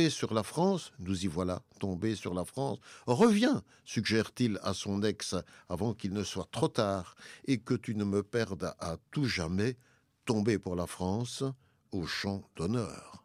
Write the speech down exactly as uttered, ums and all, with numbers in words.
tomber sur la France, nous y voilà, tomber sur la France. Reviens, suggère-t-il à son ex, avant qu'il ne soit trop tard, et que tu ne me perdes à tout jamais, tomber pour la France au champ d'honneur.